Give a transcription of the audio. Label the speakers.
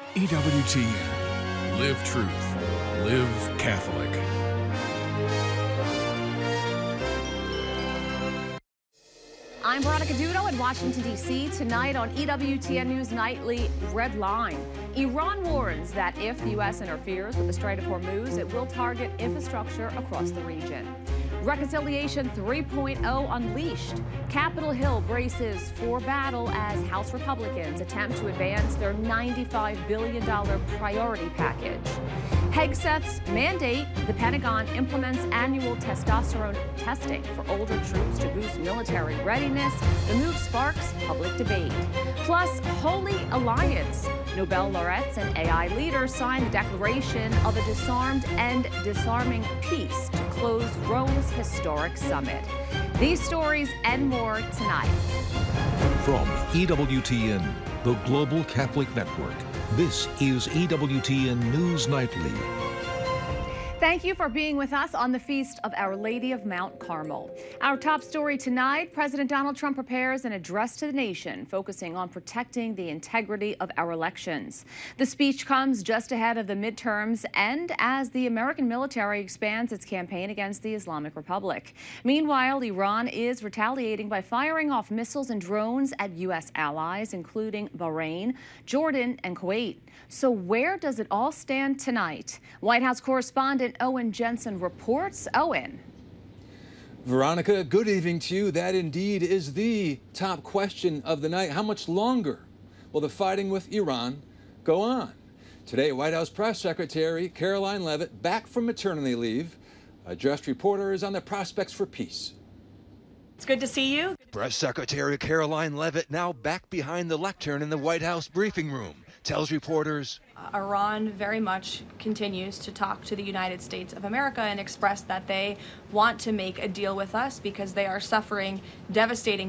Speaker 1: EWTN. Live truth. Live Catholic.
Speaker 2: I'm Veronica Dudo in Washington, D.C. Tonight on EWTN News Nightly, Red Line. Iran warns that if the U.S. interferes with the Strait of Hormuz, it will target infrastructure across the region. Reconciliation 3.0 unleashed. Capitol Hill braces for battle as House Republicans attempt to advance their $95 billion priority package. Hegseth's mandate, the Pentagon implements annual testosterone testing for older troops to boost military readiness. The move sparks public debate. Plus, Holy Alliance. Nobel laureates and AI leaders signed the declaration of a disarmed and disarming peace to close Rome's historic summit. These stories and more tonight.
Speaker 1: From EWTN, the Global Catholic Network, this is EWTN News Nightly.
Speaker 2: Thank you for being with us on the feast of Our Lady of Mount Carmel. Our top story tonight, President Donald Trump prepares an address to the nation focusing on protecting the integrity of our elections. The speech comes just ahead of the midterms and as the American military expands its campaign against the Islamic Republic. Meanwhile, Iran is retaliating by firing off missiles and drones at U.S. allies, including Bahrain, Jordan, and Kuwait. So where does it all stand tonight? White House correspondent Owen Jensen reports. Owen.
Speaker 3: Veronica, good evening to you. That indeed is the top question of the night. How much longer will the fighting with Iran go on? Today, White House Press Secretary Karoline Leavitt, back from maternity leave, addressed reporters on the prospects for peace.
Speaker 4: It's good to see you.
Speaker 5: Press Secretary Karoline Leavitt now back behind the lectern in the White House briefing room, tells reporters
Speaker 4: Iran very much continues to talk to the United States of America and express that they want to make a deal with us because they are suffering devastating